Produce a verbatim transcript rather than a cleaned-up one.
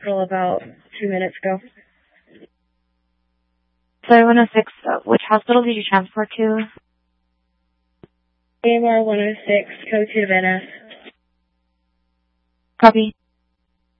hospital about two minutes ago. Flight one oh six, uh, which hospital did you transport to? A M R one oh six, code to Venice. Copy.